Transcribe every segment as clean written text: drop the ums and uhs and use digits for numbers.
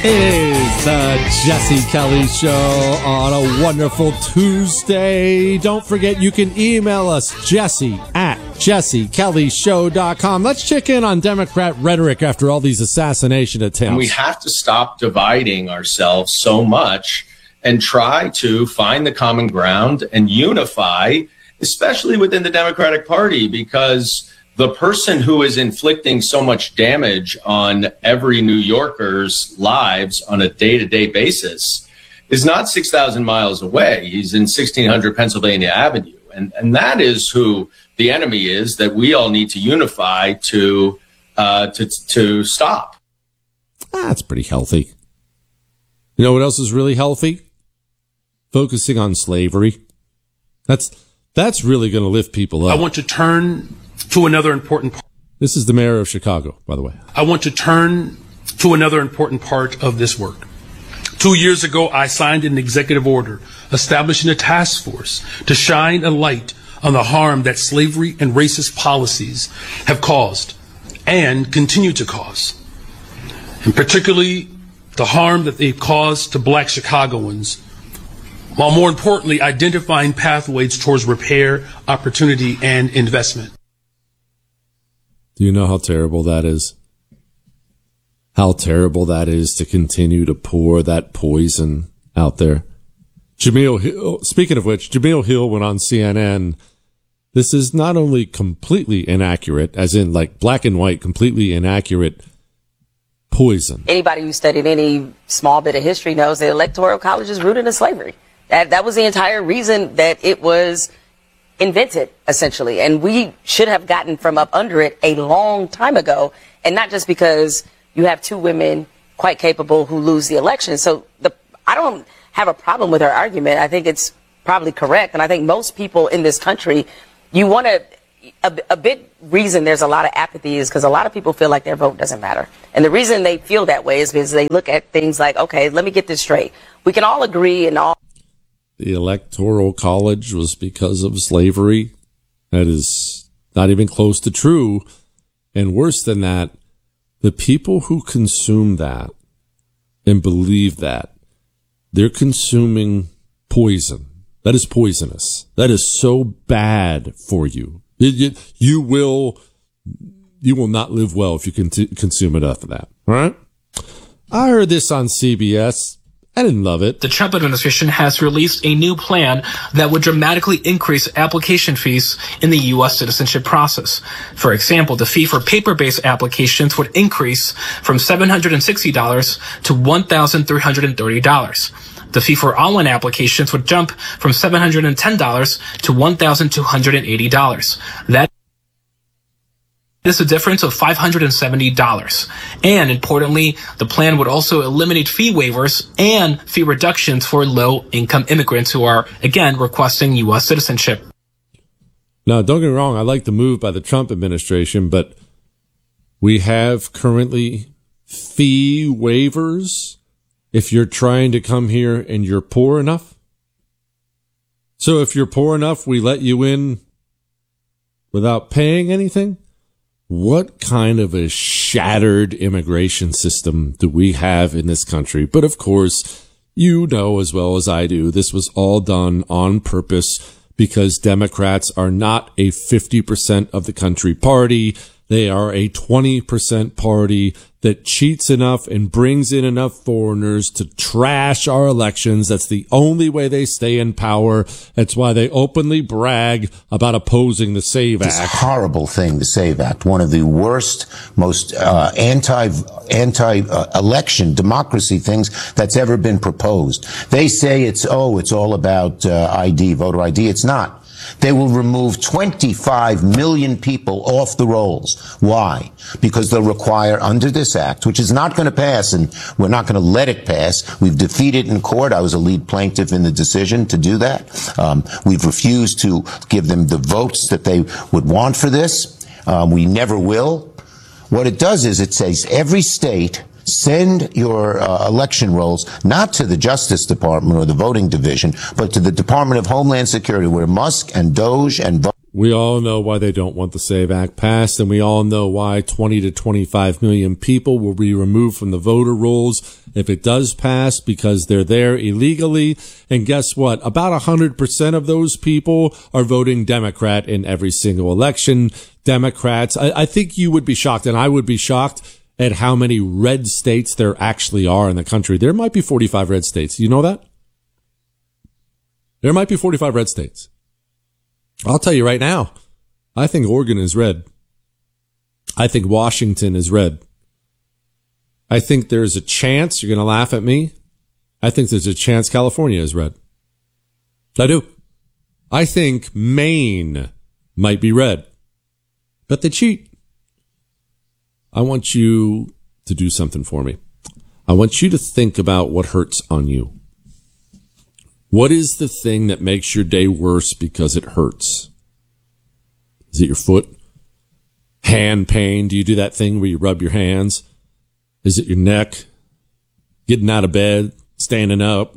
Is the Jesse Kelly Show on a wonderful Tuesday. Don't forget you can email us, jesse@jessekellyshow.com. Let's check in on Democrat rhetoric after all these assassination attempts. And we have to stop dividing ourselves so much and try to find the common ground and unify, especially within the Democratic Party, because the person who is inflicting so much damage on every New Yorker's lives on a day-to-day basis is not 6,000 miles away. He's in 1600 Pennsylvania Avenue. And that is who the enemy is that we all need to unify to stop. That's pretty healthy. You know what else is really healthy? Focusing on slavery. That's really going to lift people up. I want to turn to another important part. This is the mayor of Chicago, by the way. I want to turn to another important part of this work. 2 years ago, I signed an executive order establishing a task force to shine a light on the harm that slavery and racist policies have caused and continue to cause, and particularly the harm that they've caused to Black Chicagoans, while more importantly, identifying pathways towards repair, opportunity, and investment. Do you know how terrible that is? How terrible that is to continue to pour that poison out there. Jemele Hill, speaking of which, Jemele Hill went on CNN. This is not only completely inaccurate, as in like black and white, completely inaccurate poison. Anybody who studied any small bit of history knows that Electoral College is rooted in slavery. That was the entire reason that it was invented, essentially. And we should have gotten from up under it a long time ago. And not just because you have two women quite capable who lose the election. So I don't have a problem with her argument. I think it's probably correct. And I think most people in this country, you want to, a big reason there's a lot of apathy is because a lot of people feel like their vote doesn't matter. And the reason they feel that way is because they look at things like, okay, let me get this straight. We can all agree and all. The Electoral College was because of slavery. That is not even close to true. And worse than that, the people who consume that and believe that, they're consuming poison. That is poisonous. That is so bad for you. You will not live well if you consume enough of that. All right? I heard this on CBS. I didn't love it. The Trump administration has released a new plan that would dramatically increase application fees in the U.S. citizenship process. For example, the fee for paper-based applications would increase from $760 to $1,330. The fee for online applications would jump from $710 to $1,280. That is a difference of $570. And importantly, the plan would also eliminate fee waivers and fee reductions for low-income immigrants who are, again, requesting U.S. citizenship. Now, don't get me wrong, I like the move by the Trump administration, but we have currently fee waivers if you're trying to come here and you're poor enough. So if you're poor enough, we let you in without paying anything? What kind of a shattered immigration system do we have in this country? But of course, you know as well as I do, this was all done on purpose because Democrats are not a 50% of the country party. They are a 20% party that cheats enough and brings in enough foreigners to trash our elections. That's the only way they stay in power. That's why they openly brag about opposing the SAVE Act. It's a horrible thing, the SAVE Act. One of the worst, most anti-election democracy things that's ever been proposed. They say it's all about ID, voter ID. It's not. They will remove 25 million people off the rolls. Why? Because they'll require under this act, which is not going to pass, and we're not going to let it pass. We've defeated in court. I was a lead plaintiff in the decision to do that. We've refused to give them the votes that they would want for this. We never will. What it does is it says every state send your election rolls not to the Justice Department or the voting division, but to the Department of Homeland Security, where Musk and Doge and We all know why they don't want the SAVE Act passed, and we all know why 20 to 25 million people will be removed from the voter rolls if it does pass, because they're there illegally. And guess what? About 100% of those people are voting Democrat in every single election. Democrats, I think you would be shocked, and I would be shocked at how many red states there actually are in the country. There might be 45 red states. You know that? There might be 45 red states. I'll tell you right now, I think Oregon is red. I think Washington is red. I think there's a chance, you're going to laugh at me, I think there's a chance California is red. I do. I think Maine might be red. But they cheat. I want you to do something for me. I want you to think about what hurts on you. What is the thing that makes your day worse because it hurts? Is it your foot? Hand pain? Do you do that thing where you rub your hands? Is it your neck? Getting out of bed? Standing up?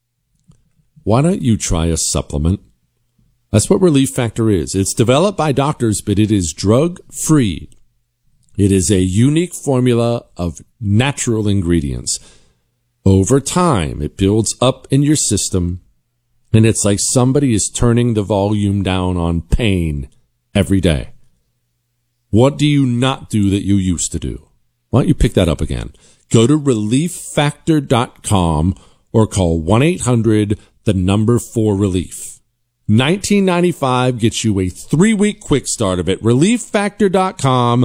Why don't you try a supplement? That's what Relief Factor is. It's developed by doctors, but it is drug-free. It is a unique formula of natural ingredients. Over time, it builds up in your system, and it's like somebody is turning the volume down on pain every day. What do you not do that you used to do? Why don't you pick that up again? Go to ReliefFactor.com or call 1-800-4RELIEF. $19.95 gets you a 3-week quick start of it. ReliefFactor.com,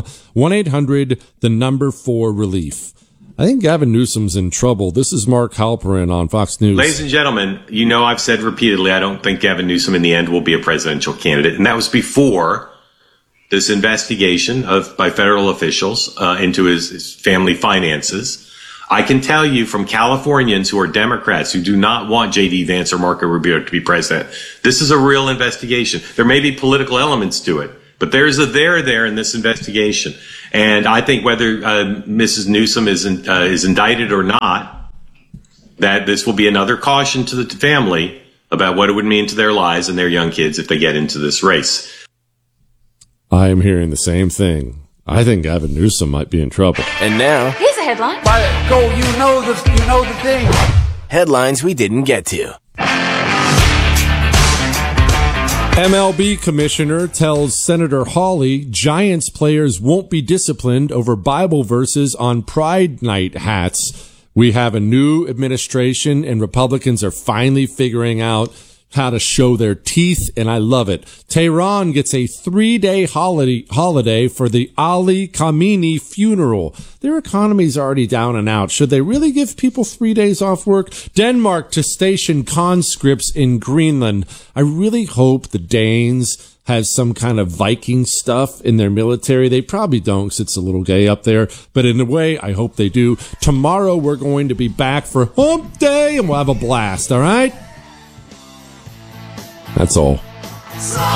1-800-4RELIEF. I think Gavin Newsom's in trouble. This is Mark Halperin on Fox News. Ladies and gentlemen, you know I've said repeatedly I don't think Gavin Newsom in the end will be a presidential candidate. And that was before this investigation by federal officials into his family finances. I can tell you from Californians who are Democrats who do not want J.D. Vance or Marco Rubio to be president, this is a real investigation. There may be political elements to it, but there's a there in this investigation. And I think whether Mrs. Newsom is indicted or not, that this will be another caution to the family about what it would mean to their lives and their young kids if they get into this race. I am hearing the same thing. I think Gavin Newsom might be in trouble. And now, here's a headline. Go, you know the thing. Headlines we didn't get to. MLB commissioner tells Senator Hawley Giants players won't be disciplined over Bible verses on Pride Night hats. We have a new administration and Republicans are finally figuring out how to show their teeth, and I love it. Tehran gets a 3-day holiday for the Ali Khamenei funeral. Their economy's already down and out. Should they really give people 3 days off work? Denmark to station conscripts in Greenland. I really hope the Danes have some kind of Viking stuff in their military. They probably don't because it's a little gay up there. But in a way, I hope they do. Tomorrow, we're going to be back for Hump Day, and we'll have a blast, all right? That's all.